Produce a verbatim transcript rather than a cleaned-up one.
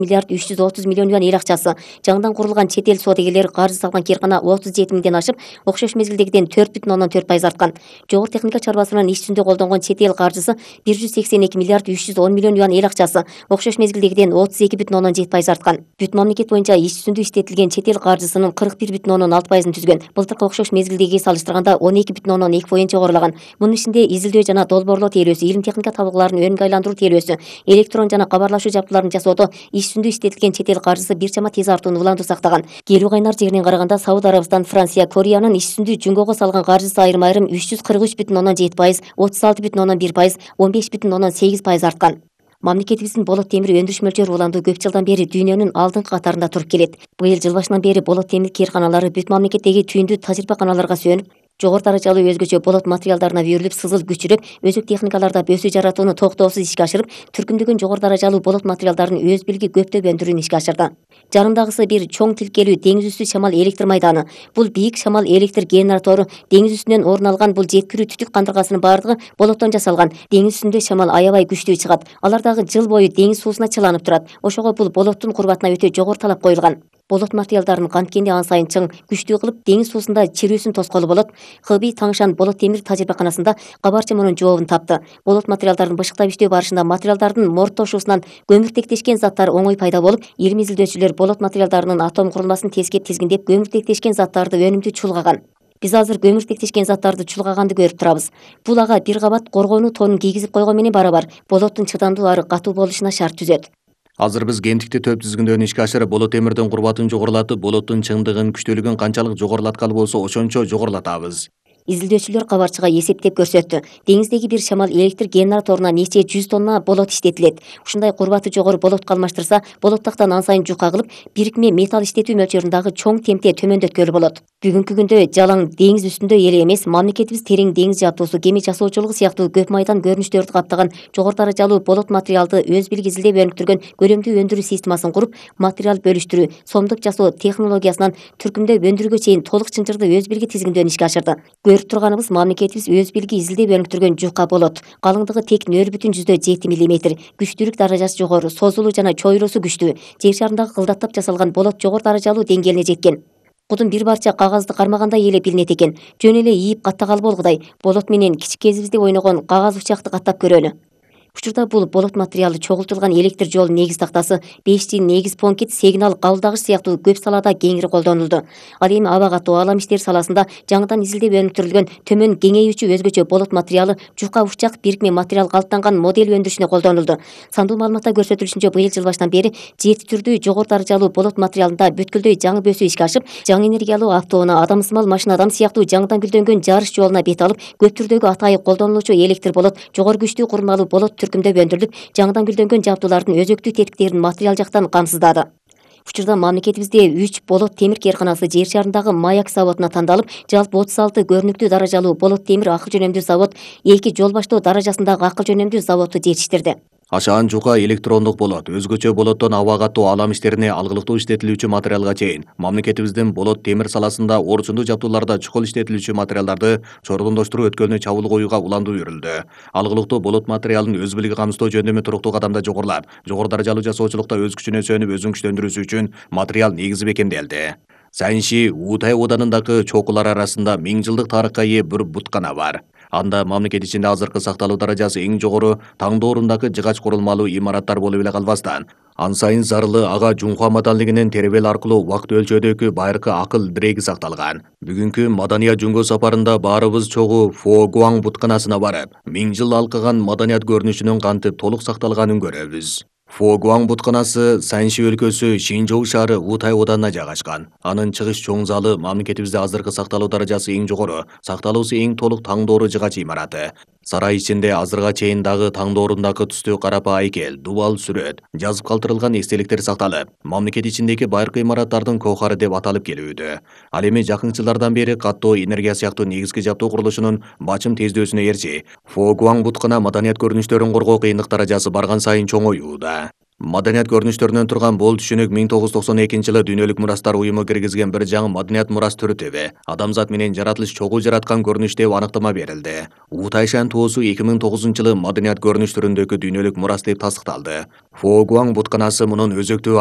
миллиард үч жүз отуз миллион юан эл акчасы. Жаңыдан курулган чет эл саудагерлер каржы салган киркана отуз жети миңден ашып, окшош мезгилдегиден төрт бүтүн ондон төрт пайыз арткан. Жогору техника чарбасынан иш жүзүндө колдонгон чет эл каржысы бир жүз сексен эки миллиард үч жүз он миллион юан эл акчасы, окшош мезгилдегиден отуз эки бүтүн ондон жети пайыз арткан. Бүт мамлекет боюнча иш жүзүндө иштетилген чет эл каржысынын кырк бир бүтүн ондон алты пайызын түзгөн. Былтыркы окшош мезгилдеги салыштырганда он эки бүтүн ондон эки поинт жогорулаган. Мунун ичинде изилдөө жана долбоорлоо тейлөөсү, илим техника табылгыларын өнүгө айландыруу тейлөөсү, электрон жана кабарлашуу жабдууларын жасоодо иш жүзүндө иштетилген чет эл каржысы бир чама тез артууну улантуу сактаган. Келүү кайнар жегинен караганда Сауд Арабистан, Франция, Кореянын иш жүзүндө жүнгөгө салган каржысы айрым-айрым үч жүз кырк үч бүтүн ондон жети пайыз, отуз алты бүтүн ондон бир пайыз, он беш бүтүн ондон сегиз пайыз арткан. Мамлекетибиздин болот темир өндүрүш мөлчөрү уланду көп жылдан бери дүйнөнүн алдыңкы катарында туруп келет. Быйыл жыл башынан бери болот темир кээрканалары бүт мамлекеттеги түйүндү тажрыйбаканаларга сүйөнүп, жогору даражалуу өзгөчө болот материалдарына үйрүлүп, сызыл күчүрөк, өзөк техникаларда бөсүү жаратууну токтоосуз ишке ашырып, түркүмдөгөн жогору даражалуу болот материалдарын өз билги көптөп өндүрүүнү ишке ашырды. Жанындагысы бир чоң тилкелүү деңиз үстү шамал электр майданы. Бул бийик шамал электр генератору, деңиз үстүнөн орун алган бул жеткирүү түтүк кандыргасынын бардыгы болоттон жасалган. Деңиз үстүндө шамал аябай күчтүү чыгат. Алар дагы жыл бою деңиз суусуна чыланып турат. Ошого бул болоттун курбатына өтө жогору талап коюлган. Болот материалдарын канткенде ан сайын чың, күчтүү кылып деңиз суусунда чирүүсүн тоскоолу болот. Хыби Таңшан болот темир тажрыйбаканасында кабарчы мунун жообун тапты. Болот материалдарын бышыктап иштөө барышында материалдардын морттошуусунан көмүртектешкен заттар оңой пайда болуп, илим изилдөөчүлөр болот материалдарынын атом курулмасын тескеп тизгиндеп көмүртектешкен заттарды өнүмдүү чулгаган. Биз азыр көмүртектешкен заттарды чулгаганды көрүп турабыз. Бул ага бир кабат коргонуу тонун кийгизип койгон менен барабар болоттун чыдамдуу ары катуу болушуна шарт түзөт. Азыр биз кемтикти төп тизгиндөөнү ишке ашырып, болот темирдин курбатын жогорулатып, болоттун чыңдыгын, күчтүүлүгүн канчалык жогорулаткалы болсо ошончо жогорулатабыз. Изилдөөчүлөр кабарчыга эсептеп көрсөттү. Деңиздеги бир шамал электр генераторуна нече жүз тонна болот иштетилет. Ушундай курбаты жогору болотко алмаштырса, болоттактан ан сайын жука кылып, бирикме металл иштетүү мөлчөрүндагы чоң темте төмөндөткөлү болот. Бүгүнкү күндө жалаң деңиз үстүндө эле эмес, мамлекетибиз терең деңиз жабдуусу, кеме жасоочулугу сыяктуу көп майдан көрүнүштөрдү каптаган жогору даражалуу болот материалды өз билги изилдеп өнүктүргөн көлөмдүү өндүрүү системасын куруп, материал бөлүштүрүү, сомдук жасоо технологиясынан түркүмдөп өндүрүүгө чейин толук чынжырды өз билги тизгиндөөнү ишке ашырды. Көрүп турганыбыз мамлекетибиз өз билги изилдеп өнүктүргөн жука болот. Калыңдыгы тек нөл бүтүн жүздө жети миллиметр, күчтүүлүк даражасы жогору, созулуу жана чоюрусу күчтүү. Жер шарындагы кылдаттап жасалган болот жогору даражалуу деңгээлине жеткен. Кудун бир парча кагазды кармагандай эле билинет экен. Жөн эле ийип каттагалы болгудай. Болот менен кичик кезибизде ойногон кагаз учакты каттап көрөлү. Учурда бул болот материалы чогултулган электр жол негиз тактасы, беш джи негиз понкит, сигнал кабылдагыч сыяктуу көп салада кеңири колдонулду. Ал эми аба катуу алам иштери саласында жаңыдан изилдеп өнүктүрүлгөн төмөн кеңейүүчү өзгөчө болот материалы жука учак бирикме материал калыптанган модель өндүрүшүнө колдонулду. Сандуу маалыматта көрсөтүлүшүнчө, быйыл жыл башынан бери жети түрдүү жогору даражалуу болот материалында бүткүлдөй жаңы бөсүү ишке ашып, жаңы энергиялуу автоунаа, адамсымал машинадан сыяктуу жаңыдан гүлдөнгөн жарыш жолуна бет алып, көп түрдөгү атайы колдонулуучу электр болот, жогору күчтүү курмалуу болот түркүмдөп өндүрүлүп, жаңыдан гүлдөнгөн жабдуулардын өзөктүү тетиктерин материал жактан камсыздады. Учурда мамлекетибизде үч болот темир кээрканасы жер шарындагы Маяк заводуна тандалып, жалпы отуз алты көрүнүктүү даражалуу болот темир акыл жөнөмдүү завод, эки жол баштоо даражасындагы акыл жөнөмдүү заводду жетиштирди. Ашаан жука электрондук болот, өзгөчө болоттон аба катуу алам иштерине алгылыктуу иштетилүүчү материалга чейин мамлекетибиздин болот темир саласында орчундуу жабдууларда чукул иштетилүүчү материалдарды чордондоштуруу өткөлүнө чабуул коюуга уланду үйрүлдү. Алгылыктуу болот материалын өз билиги камсыздоо жөндөмү туруктуу кадамда жогорулап, жогору даражалуу жасоочулукта өз күчүнө сүйөнүп өзүн күчтөндүрүүсү үчүн материал негизи бекемделди. Санши Утай оданындагы чокулар арасында миң жылдык тарыхка ээ бир буткана бар. Анда мамлекет ичинде азыркы сакталуу даражасы эң жогору таңдоорундагы жыгач курулмалуу имараттар болуп эле калбастан, ан сайын зарылы ага Жунхуа маданлыгынын теребел аркылуу убакыт өлчөөдөгү байыркы акыл диреги сакталган. Бүгүнкү маданият жөнгө сапарында баарыбыз чогуу Фогуаң бутканасына барып, миң жыл алкаган маданият көрүнүшүнүн кантип толук сакталганын көрөбүз. Фогуаң бутканасы Санши өлкөсү Шинжоу шаары Утай оданына жайгашкан. Анын чыгыш чоң залы мамлекетибизде азыркы сакталуу даражасы эң жогору, сакталуусу эң толук таңдоору жыгач имараты. Сарай ичинде азырга чейин дагы таңдоорундагы түстүү карапа айкел, дубал сүрөт, жазып калтырылган эстеликтер сакталып, мамлекет ичиндеги байыркы имараттардын коохары деп аталып келүүдө. Ал эми жакын жылдардан бери каттоо энергия сыяктуу негизги жабдуу курулушунун бачым тездөөсүнө ээрчи, Фогуаң буткана маданият көрүнүштөрүн коргоо кыйындык даражасы барган сайын чоңоюуда. Маданият көрүнүштөрүнөн турган бул түшүнүк миң тогуз жүз токсон экинчи жылы Дүйнөлүк мурастар уюму киргизген бир жаңы маданият мурас түрү түбү. Адамзат менен жаратылыш чогуу жараткан көрүнүш деп анықтама берилди. Утайшан тоосу эки миң тогузунчу жылы маданият көрүнүш түрүндөгү дүйнөлүк мурас деп тастыкталды. Фо Гуаң бутканасы мунун өзөктүү